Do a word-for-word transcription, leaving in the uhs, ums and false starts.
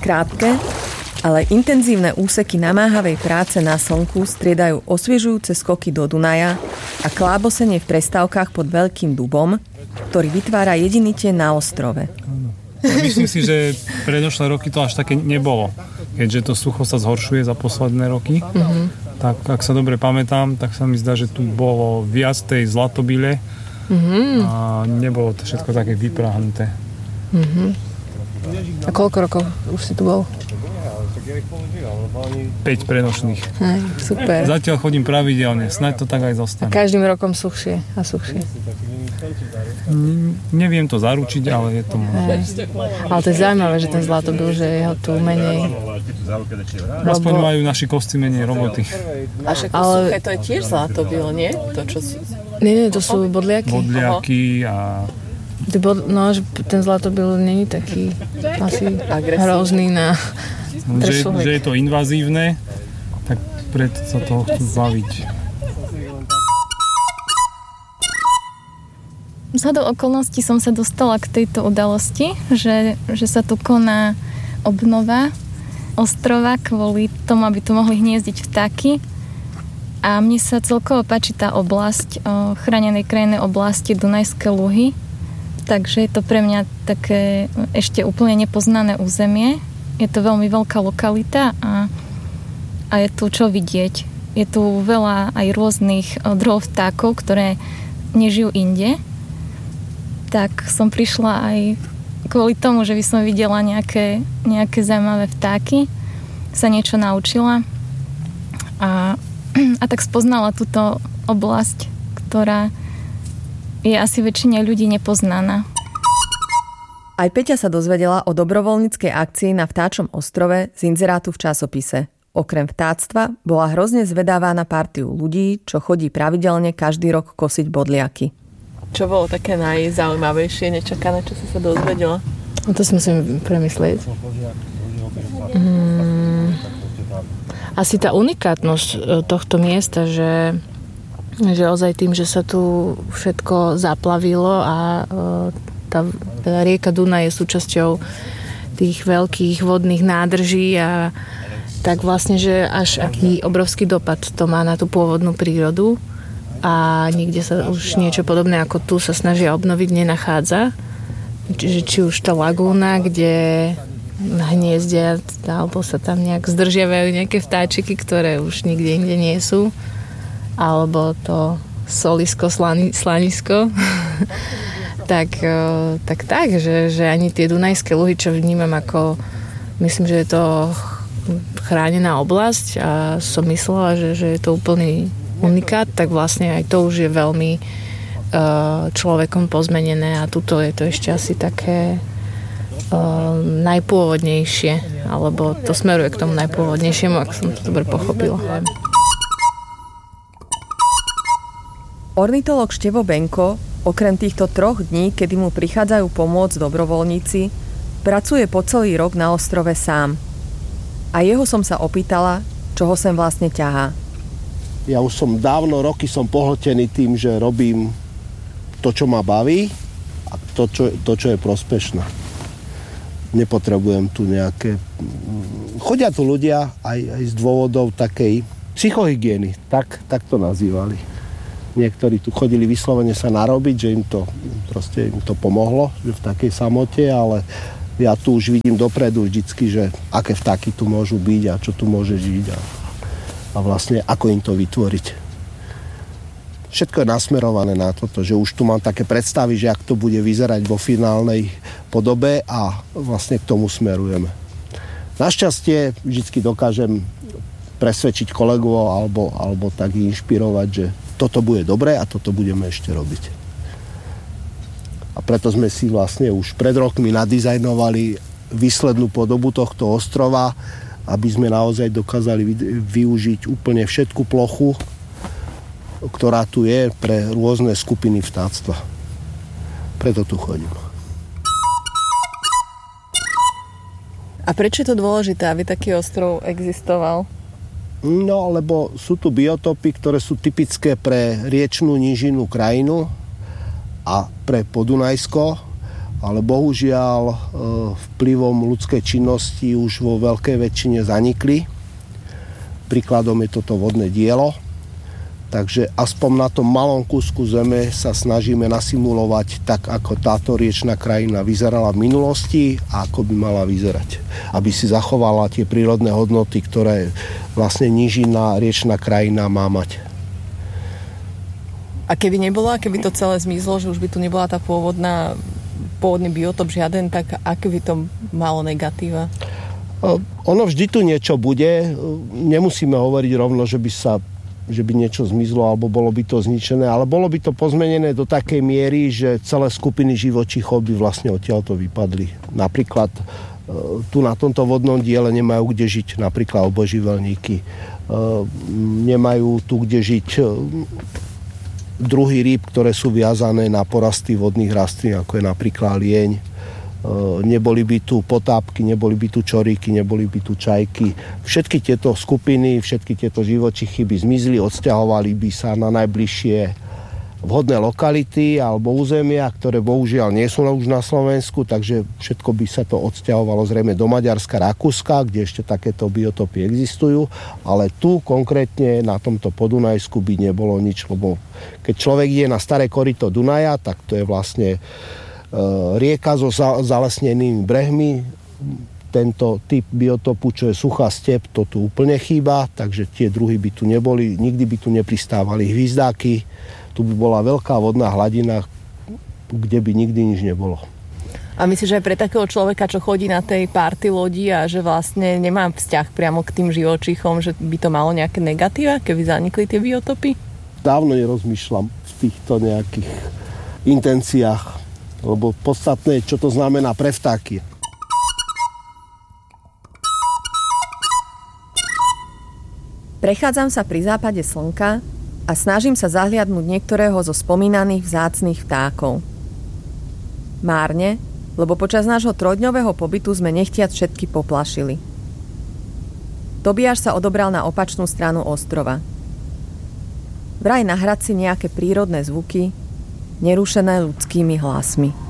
Krátke, ale intenzívne úseky namáhavej práce na slnku striedajú osviežujúce skoky do Dunaja a klábosenie v prestávkach pod Veľkým dubom, ktorý vytvára jedinite na ostrove. Myslím si, že predošlé roky to až také nebolo. Keďže to sucho sa zhoršuje za posledné roky, mm-hmm. tak ak sa dobre pamätám, tak sa mi zdá, že tu bolo viac tej zlatobyle mm-hmm. a nebolo to všetko také vypráhnuté. Mm-hmm. A koľko rokov už si tu bol? päť prenočných. Hej, super. Zatiaľ chodím pravidelne, snáď to tak aj zostane. A každým rokom suchšie a suchšie. N- neviem to zaručiť, ale je to možné. Ale to je zaujímavé, že ten zlatobyl, že je ho tu menej. Aspoň Robo... majú naši kosci menej roboty. A však ale... suché to je tiež zlatobyl, nie? To, čo sú... Nie, nie, to sú bodliaky. Bodliaky a... No, že ten zlatobyl nie je taký asi hrozný na... Že, že je to invazívne, tak preto sa toho chcú zbaviť. Vzhľadom okolností som sa dostala k tejto udalosti, že, že sa tu koná obnova ostrova kvôli tomu, aby tu mohli hniezdiť vtáky. A mne sa celkovo páči tá oblasť, chránenej krajinnej oblasti Dunajské Luhy. Takže je to pre mňa také ešte úplne nepoznané územie. Je to veľmi veľká lokalita a, a je tu čo vidieť. Je tu veľa aj rôznych druhov vtákov, ktoré nežijú inde. Tak som prišla aj kvôli tomu, že by som videla nejaké, nejaké zaujímavé vtáky, sa niečo naučila a, a tak spoznala túto oblasť, ktorá je asi väčšine ľudí nepoznaná. Aj Peťa sa dozvedela o dobrovoľníckej akcii na Vtáčom ostrove z inzerátu v časopise. Okrem vtáctva bola hrozne zvedavá na partiu ľudí, čo chodí pravidelne každý rok kosiť bodliaky. Čo bolo také najzaujímavejšie, nečakané, čo si sa dozvedela? No to si musím premyslieť. Hmm, asi tá unikátnosť tohto miesta, že, že ozaj tým, že sa tu všetko zaplavilo a tá rieka Dunaj je súčasťou tých veľkých vodných nádrží a tak vlastne, že až aký obrovský dopad to má na tú pôvodnú prírodu a nikde sa už niečo podobné ako tu sa snažia obnoviť nenachádza. Čiže či už tá lagúna, kde hniezdia alebo sa tam nejak zdržiavajú nejaké vtáčiky, ktoré už nikde inde nie sú, alebo to solisko, slani, slanisko tak, tak tak, že, že ani tie Dunajské Luhy, čo vnímam ako, myslím, že je to chránená oblasť a som myslela, že, že je to úplný unikát, tak vlastne aj to už je veľmi uh, človekom pozmenené a tuto je to ešte asi také uh, najpôvodnejšie, alebo to smeruje k tomu najpôvodnejšiemu, ak som to dobre pochopila. Ornitológ Števo Benko okrem týchto troch dní, kedy mu prichádzajú pomôcť dobrovoľníci, pracuje po celý rok na ostrove sám. A jeho som sa opýtala, čo ho sem vlastne ťahá. Ja už som dávno, roky som pohltený tým, že robím to, čo ma baví a to, čo, to, čo je prospešné. Nepotrebujem tu nejaké... Chodia tu ľudia aj, aj z dôvodov takej psychohygieny, tak, tak to nazývali. Niektorí tu chodili vyslovene sa narobiť, že im to, proste im to pomohlo, že v takej samote, ale ja tu už vidím dopredu vždycky, že aké vtáky tu môžu byť a čo tu môže žiť a, a vlastne ako im to vytvoriť. Všetko je nasmerované na toto, že už tu mám také predstavy, že ak to bude vyzerať vo finálnej podobe a vlastne k tomu smerujeme. Našťastie vždycky dokážem presvedčiť kolegov alebo, alebo tak inšpirovať, že toto bude dobré a toto budeme ešte robiť. A preto sme si vlastne už pred rokmi nadizajnovali výslednú podobu tohto ostrova, aby sme naozaj dokázali využiť úplne všetku plochu, ktorá tu je pre rôzne skupiny vtáctva. Preto tu chodím. A prečo je to dôležité, aby taký ostrov existoval? No, lebo sú tu biotopy, ktoré sú typické pre riečnú nížinu krajinu a pre Podunajsko. A ale bohužiaľ vplyvom ľudskej činnosti už vo veľkej väčšine zanikli. Príkladom je toto vodné dielo. Takže aspoň na tom malom kúsku zeme sa snažíme nasimulovať tak, ako táto riečna krajina vyzerala v minulosti a ako by mala vyzerať. Aby si zachovala tie prírodné hodnoty, ktoré vlastne nížina riečna krajina má mať. A keby nebola, keby to celé zmizlo, že už by tu nebola tá pôvodná, pôvodný biotop žiaden, tak aké by to malo negatíva? Ono vždy tu niečo bude. Nemusíme hovoriť rovno, že by sa že by niečo zmizlo alebo bolo by to zničené, ale bolo by to pozmenené do takej miery, že celé skupiny živočíchov by vlastne odtiaľto vypadli. Napríklad tu na tomto vodnom diele nemajú kde žiť napríklad obojživelníky. Nemajú tu kde žiť druhy rýb, ktoré sú viazané na porasty vodných rastlín, ako je napríklad lieň. Neboli by tu potápky, neboli by tu čoríky, neboli by tu čajky. Všetky tieto skupiny, všetky tieto živočichy by zmizli, odsťahovali by sa na najbližšie vhodné lokality alebo územia, ktoré bohužiaľ nie sú už na Slovensku, takže všetko by sa to odsťahovalo zrejme do Maďarska, Rakúska, kde ešte takéto biotopy existujú, ale tu konkrétne na tomto Podunajsku by nebolo nič, lebo keď človek ide na staré koryto Dunaja, tak to je vlastne rieka so zalesnenými brehmi. Tento typ biotopu, čo je suchá step, to tu úplne chýba, takže tie druhy by tu neboli, nikdy by tu nepristávali hvizdáky. Tu by bola veľká vodná hladina, kde by nikdy nič nebolo. A myslíš, že aj pre takého človeka, čo chodí na tej party lodi a že vlastne nemá vzťah priamo k tým živočíchom, že by to malo nejaké negatíva, keby zanikli tie biotopy? Dávno nerozmýšľam v týchto nejakých intenciách, lebo podstatné je, čo to znamená pre vtáky. Prechádzam sa pri západe slnka a snažím sa zahliadnúť niektorého zo spomínaných vzácnych vtákov. Márne, lebo počas nášho trojdňového pobytu sme nechtiac všetky poplašili. Tobiáš sa odobral na opačnú stranu ostrova. Vraj nahrať si nejaké prírodné zvuky, nerušené ľudskými hlasmi.